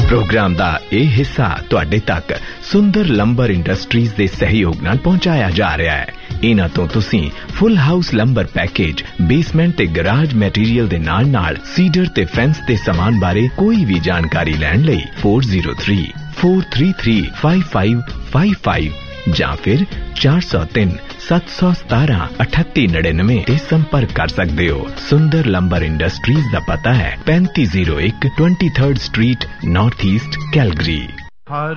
Programme का यह हिस्सा तुहाडे तक सुंदर लंबर इंडस्ट्रीज के सहयोग नाल पहुंचाया जा रहा है। इन्हां तो तुसीं full house lumbar package, basement ते गराज मैटीरियल दे नाल नाल सीडर ते फेंस ते सामान बारे कोई भी जानकारी लैण लई 4034335555 ਜਾਂ फिर 4037173899 ਤੇ संपर्क कर सकते हो। सुंदर लंबर इंडस्ट्रीज का पता है 3501 23rd street, north east, Calgary.